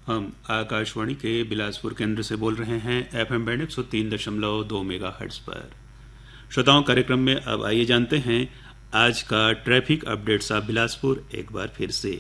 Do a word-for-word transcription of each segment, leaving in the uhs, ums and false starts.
हम आकाशवाणी के बिलासपुर केंद्र से बोल रहे हैं एफएम बैंड एक सौ तीन दशमलव दो मेगा हर्ट्ज पर। श्रोताओं, कार्यक्रम में अब आइए जानते हैं आज का ट्रैफिक अपडेट सा बिलासपुर एक बार फिर से।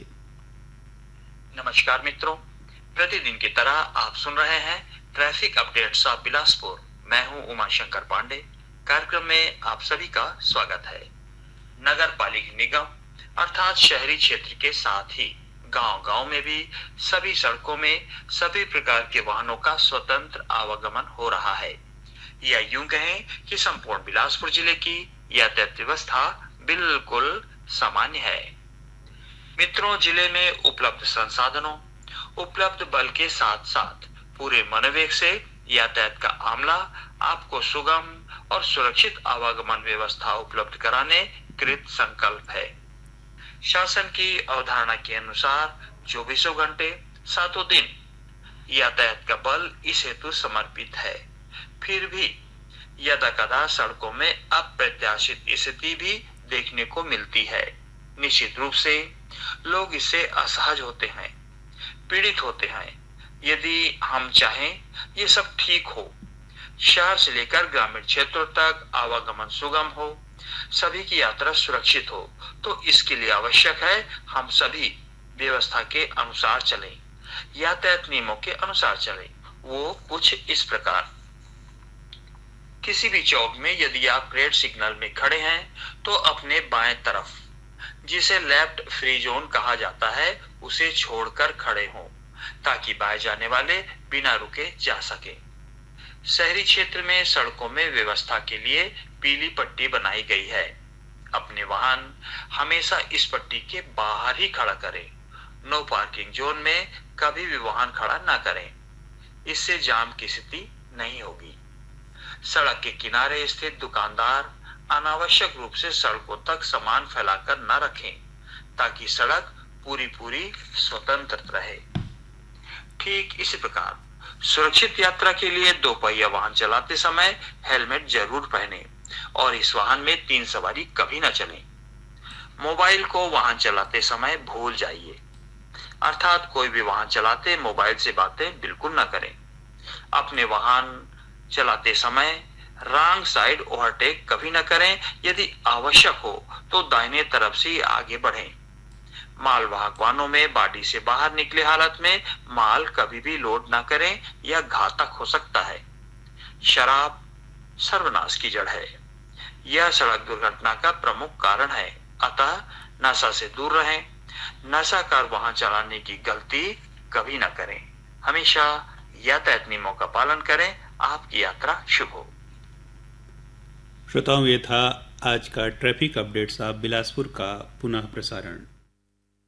नमस्कार मित्रों, प्रतिदिन की तरह आप सुन रहे हैं ट्रैफिक अपडेट सा बिलासपुर। मैं हूं उमाशंकर पांडे। कार्यक्रम में आप सभी का स्वागत है। नगर पालिका निगम अर्थात शहरी क्षेत्र के साथ ही गांव-गांव में भी सभी सड़कों में सभी प्रकार के वाहनों का स्वतंत्र आवागमन हो रहा है। या यूं कहें कि संपूर्ण बिलासपुर जिले की यातायात व्यवस्था बिल्कुल सामान्य है। मित्रों, जिले में उपलब्ध संसाधनों, उपलब्ध बल के साथ साथ पूरे मनोवेग से यातायात का आमला आपको सुगम और सुरक्षित आवागमन व्यवस्था उपलब्ध कराने कृत संकल्प है। शासन की अवधारणा के अनुसार चौबीसों घंटे सातों दिन यातायात का बल इस हेतु समर्पित है। फिर भी यदाकदा सड़कों में अप्रत्याशित स्थिति भी देखने को मिलती है। निश्चित रूप से लोग इससे असहज होते हैं, पीड़ित होते हैं। यदि हम चाहें ये सब ठीक हो, शहर से लेकर ग्रामीण क्षेत्रों तक आवागमन सुगम हो, सभी की यात्रा सुरक्षित हो, तो इसके लिए आवश्यक है हम सभी व्यवस्था के अनुसार चलें, यातायात नियमों के अनुसार चलें। वो कुछ इस प्रकार। किसी भी चौक में यदि आप रेड सिग्नल में खड़े हैं तो अपने बाएं तरफ, जिसे लेफ्ट फ्री जोन कहा जाता है, उसे छोड़कर खड़े हों ताकि बाएं जाने वाले बिना रुके जा सके। शहरी क्षेत्र में सड़कों में व्यवस्था के लिए पीली पट्टी बनाई गई है। अपने वाहन हमेशा इस पट्टी के बाहर ही खड़ा करें। नो पार्किंग जोन में कभी भी वाहन खड़ा ना करें, इससे जाम की स्थिति नहीं होगी। सड़क के किनारे स्थित दुकानदार अनावश्यक रूप से सड़कों तक सामान फैलाकर न रखें ताकि सड़क पूरी पूरी स्वतंत्र रहे। ठीक इसी प्रकार सुरक्षित यात्रा के लिए दो पहिया वाहन चलाते समय हेलमेट जरूर पहनें और इस वाहन में तीन सवारी कभी न चलें। मोबाइल को वाहन चलाते समय भूल जाइए, अर्थात कोई भी वाहन चलाते मोबाइल से बातें बिल्कुल न करें। अपने वाहन चलाते समय रॉन्ग साइड ओवरटेक कभी न करें। यदि आवश्यक हो तो दाहिने तरफ से आगे बढ़ें। मालवाहक वाहनों में बाडी से बाहर निकले हालत में माल कभी भी लोड न करें, यह घातक हो सकता है। शराब सर्वनाश की जड़ है। यह सड़क दुर्घटना का प्रमुख कारण है। अतः नशा से दूर रहें। नशा कर वाहन चलाने की गलती कभी न करें। हमेशा यातायात नियमों का पालन करें। आपकी यात्रा शुभ हो। श्रोताओं, ये था आज का ट्रैफिक अपडेट सा बिलासपुर का पुनः प्रसारण।